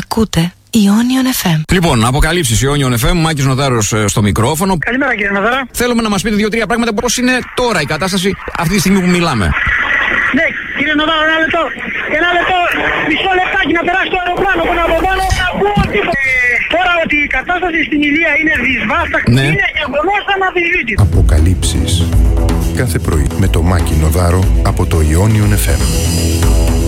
Ακούτε Ionion FM. Λοιπόν, αποκαλύψεις Ionion FM, Μάκης Νοδάρος στο μικρόφωνο. Καλημέρα κύριε Νοδάρα. Θέλουμε να μας πείτε 2-3 πράγματα πώς είναι τώρα η κατάσταση αυτή τη στιγμή που μιλάμε. Ναι, κύριε Νοδάρα, ένα λεπτό, μισό λεπτάκι να περάσει το αεροπλάνο που είναι από πάνω. Να πω ότι τώρα ότι η κατάσταση στην Ηλία είναι δυσβάσταχτη, ναι, είναι γεγονός αναμφισβήτητο. Αποκαλύψεις κάθε πρωί με το Μάκη Νοδάρο από το Ionion FM.